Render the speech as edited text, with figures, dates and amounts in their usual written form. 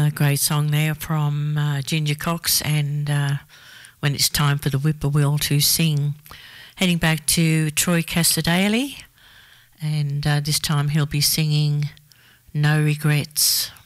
A great song there from Ginger Cox, and when it's time for the whippoorwill to sing. Heading back to Troy Cassar-Daley, and this time he'll be singing No Regrets.